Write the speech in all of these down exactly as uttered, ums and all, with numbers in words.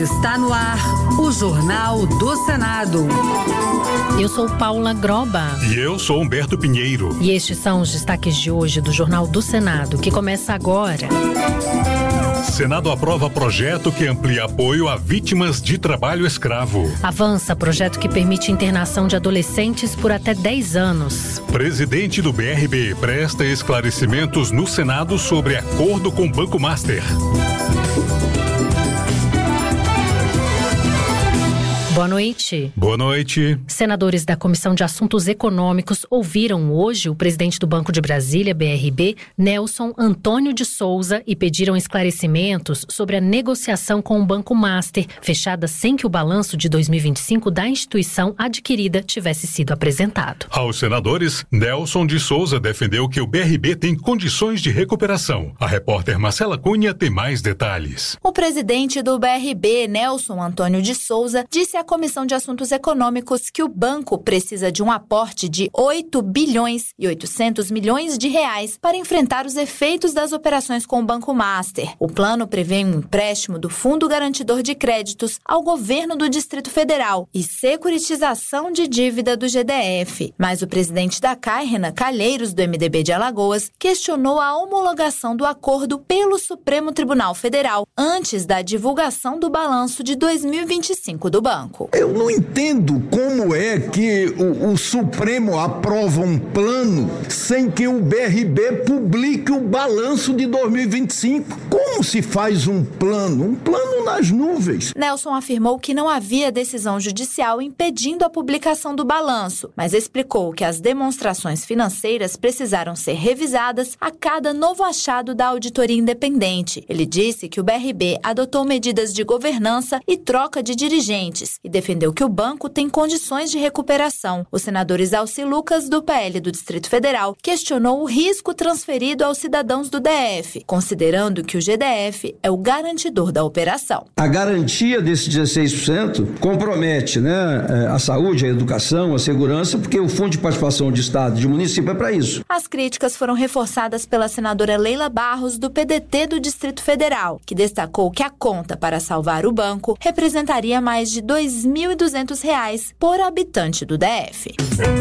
Está no ar o Jornal do Senado. Eu sou Paula Groba. E eu sou Humberto Pinheiro. E estes são os destaques de hoje do Jornal do Senado, que começa agora. Senado aprova projeto que amplia apoio a vítimas de trabalho escravo. Avança projeto que permite internação de adolescentes por até dez anos. Presidente do B R B presta esclarecimentos no Senado sobre acordo com o Banco Master. Boa noite. Boa noite. Senadores da Comissão de Assuntos Econômicos ouviram hoje o presidente do Banco de Brasília, B R B, Nelson Antônio de Souza, e pediram esclarecimentos sobre a negociação com o Banco Master, fechada sem que o balanço de dois mil e vinte e cinco da instituição adquirida tivesse sido apresentado. Aos senadores, Nelson de Souza defendeu que o B R B tem condições de recuperação. A repórter Marcela Cunha tem mais detalhes. O presidente do B R B, Nelson Antônio de Souza, disse à Comissão de Assuntos Econômicos que o banco precisa de um aporte de oito bilhões e oitocentos milhões de reais para enfrentar os efeitos das operações com o Banco Master. O plano prevê um empréstimo do Fundo Garantidor de Créditos ao governo do Distrito Federal e securitização de dívida do G D F. Mas o presidente da C A I, Renan Calheiros, do M D B de Alagoas, questionou a homologação do acordo pelo Supremo Tribunal Federal antes da divulgação do balanço de dois mil e vinte e cinco do banco. Eu não entendo como é que o, o Supremo aprova um plano sem que o B R B publique o balanço de dois mil e vinte e cinco. Como se faz um plano? Um plano nas nuvens. Nelson afirmou que não havia decisão judicial impedindo a publicação do balanço, mas explicou que as demonstrações financeiras precisaram ser revisadas a cada novo achado da auditoria independente. Ele disse que o B R B adotou medidas de governança e troca de dirigentes e defendeu que o banco tem condições de recuperação. O senador Isalci Lucas, do P L do Distrito Federal, questionou o risco transferido aos cidadãos do D F, considerando que o G D F é o garantidor da operação. A garantia desses dezesseis por cento compromete, né, a saúde, a educação, a segurança, porque o Fundo de Participação de Estado e de município é para isso. As críticas foram reforçadas pela senadora Leila Barros, do P D T do Distrito Federal, que destacou que a conta para salvar o banco representaria mais de dois mil e duzentos reais por habitante do D F.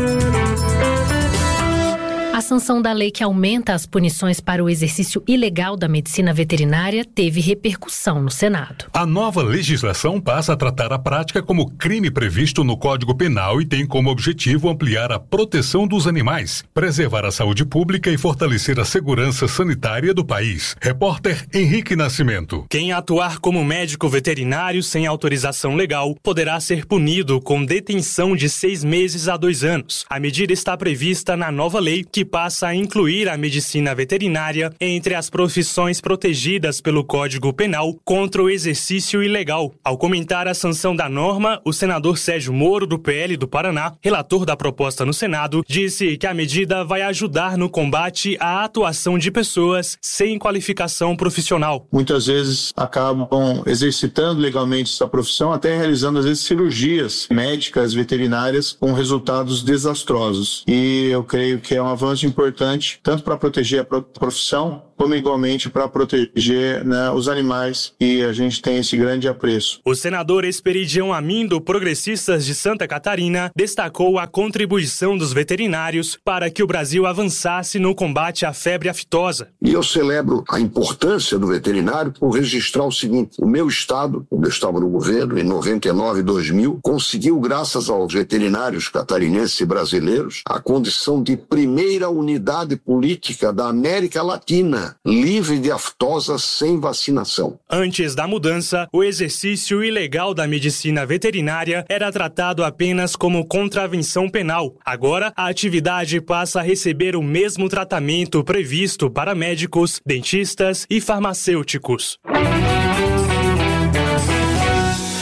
A sanção da lei que aumenta as punições para o exercício ilegal da medicina veterinária teve repercussão no Senado. A nova legislação passa a tratar a prática como crime previsto no Código Penal e tem como objetivo ampliar a proteção dos animais, preservar a saúde pública e fortalecer a segurança sanitária do país. Repórter Henrique Nascimento. Quem atuar como médico veterinário sem autorização legal poderá ser punido com detenção de seis meses a dois anos. A medida está prevista na nova lei que passa a incluir a medicina veterinária entre as profissões protegidas pelo Código Penal contra o exercício ilegal. Ao comentar a sanção da norma, o senador Sérgio Moro, do P L do Paraná, relator da proposta no Senado, disse que a medida vai ajudar no combate à atuação de pessoas sem qualificação profissional. Muitas vezes acabam exercitando legalmente essa profissão, até realizando às vezes cirurgias médicas veterinárias com resultados desastrosos. E eu creio que é um avanço importante, tanto para proteger a profissão, como igualmente para proteger, né, os animais, e a gente tem esse grande apreço. O senador Esperidião Amin, do Progressistas de Santa Catarina, destacou a contribuição dos veterinários para que o Brasil avançasse no combate à febre aftosa. E eu celebro a importância do veterinário por registrar o seguinte: o meu estado, quando eu estava no governo, em noventa e nove, dois mil, conseguiu, graças aos veterinários catarinenses e brasileiros, a condição de primeira unidade política da América Latina livre de aftosa sem vacinação. Antes da mudança, o exercício ilegal da medicina veterinária era tratado apenas como contravenção penal. Agora, a atividade passa a receber o mesmo tratamento previsto para médicos, dentistas e farmacêuticos. O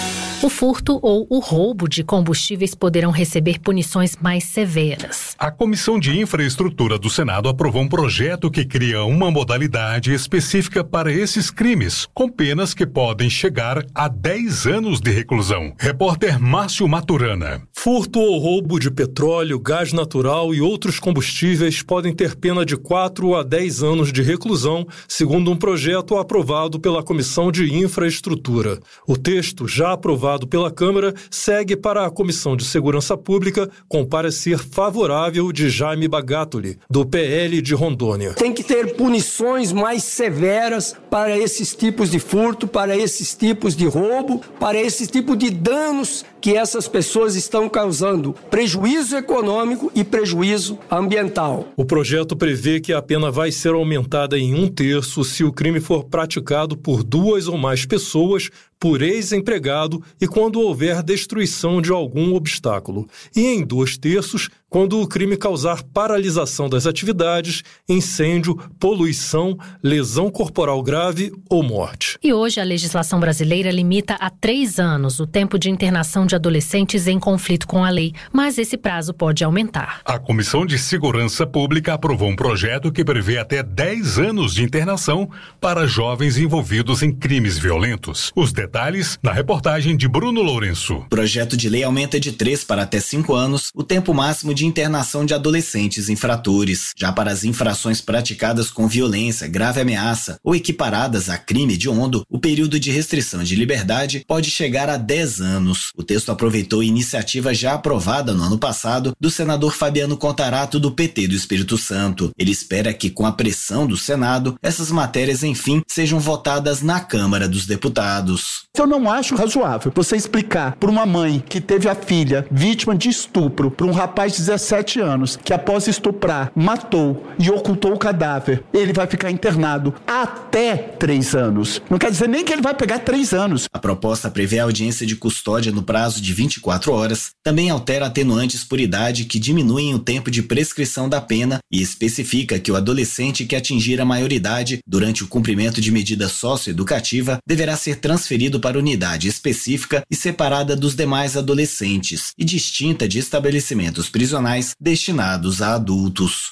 O furto ou o roubo de combustíveis poderão receber punições mais severas. A Comissão de Infraestrutura do Senado aprovou um projeto que cria uma modalidade específica para esses crimes, com penas que podem chegar a dez anos de reclusão. Repórter Márcio Maturana. Furto ou roubo de petróleo, gás natural e outros combustíveis podem ter pena de quatro a dez anos de reclusão, segundo um projeto aprovado pela Comissão de Infraestrutura. O texto, já aprovado pela Câmara, segue para a Comissão de Segurança Pública com parecer favorável de Jaime Bagatoli, do P L de Rondônia. Tem que ter punições mais severas para esses tipos de furto, para esses tipos de roubo, para esses tipos de danos que essas pessoas estão causando, prejuízo econômico e prejuízo ambiental. O projeto prevê que a pena vai ser aumentada em um terço se o crime for praticado por duas ou mais pessoas, por ex-empregado e quando houver destruição de algum obstáculo, e em dois terços quando o crime causar paralisação das atividades, incêndio, poluição, lesão corporal grave ou morte. E hoje a legislação brasileira limita a três anos o tempo de internação de adolescentes em conflito com a lei, mas esse prazo pode aumentar. A Comissão de Segurança Pública aprovou um projeto que prevê até dez anos de internação para jovens envolvidos em crimes violentos. Os detalhes na reportagem de Bruno Lourenço. O projeto de lei aumenta de três para até cinco anos o tempo máximo de internação de adolescentes infratores. Já para as infrações praticadas com violência, grave ameaça ou equiparadas a crime hediondo, o período de restrição de liberdade pode chegar a dez anos. O texto aproveitou iniciativa já aprovada no ano passado do senador Fabiano Contarato do P T do Espírito Santo. Ele espera que, com a pressão do Senado, essas matérias, enfim, sejam votadas na Câmara dos Deputados. Eu não acho razoável você explicar para uma mãe que teve a filha vítima de estupro, para um rapaz de dezessete anos, que após estuprar, matou e ocultou o cadáver, ele vai ficar internado até três anos. Não quer dizer nem que ele vai pegar três anos. A proposta prevê a audiência de custódia no prazo de vinte e quatro horas, também altera atenuantes por idade que diminuem o tempo de prescrição da pena e especifica que o adolescente que atingir a maioridade durante o cumprimento de medida socioeducativa deverá ser transferido para unidade específica e separada dos demais adolescentes e distinta de estabelecimentos prisionais destinados a adultos.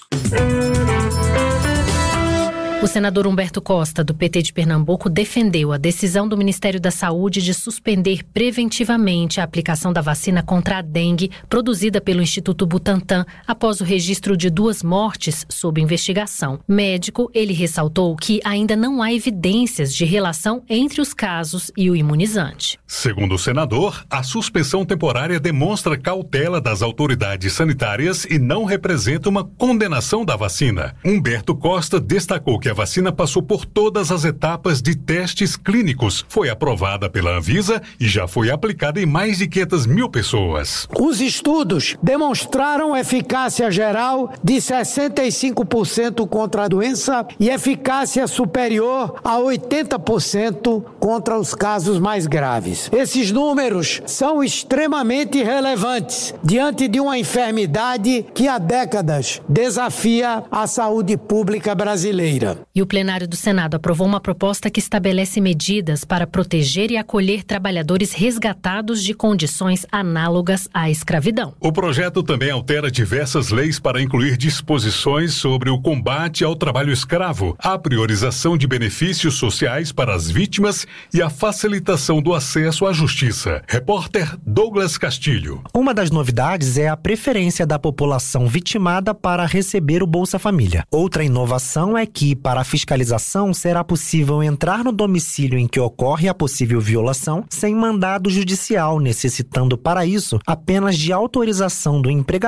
O senador Humberto Costa, do P T de Pernambuco, defendeu a decisão do Ministério da Saúde de suspender preventivamente a aplicação da vacina contra a dengue produzida pelo Instituto Butantan após o registro de duas mortes sob investigação. Médico, ele ressaltou que ainda não há evidências de relação entre os casos e o imunizante. Segundo o senador, a suspensão temporária demonstra cautela das autoridades sanitárias e não representa uma condenação da vacina. Humberto Costa destacou que a vacina passou por todas as etapas de testes clínicos, foi aprovada pela Anvisa e já foi aplicada em mais de quinhentas mil pessoas. Os estudos demonstraram eficácia geral de sessenta e cinco por cento contra a doença e eficácia superior a oitenta por cento contra os casos mais graves. Esses números são extremamente relevantes diante de uma enfermidade que há décadas desafia a saúde pública brasileira. E o plenário do Senado aprovou uma proposta que estabelece medidas para proteger e acolher trabalhadores resgatados de condições análogas à escravidão. O projeto também altera diversas leis para incluir disposições sobre o combate ao trabalho escravo, a priorização de benefícios sociais para as vítimas e a facilitação do acesso à justiça. Repórter Douglas Castilho. Uma das novidades é a preferência da população vitimada para receber o Bolsa Família. Outra inovação é que, para a fiscalização, será possível entrar no domicílio em que ocorre a possível violação sem mandado judicial, necessitando para isso apenas de autorização do empregador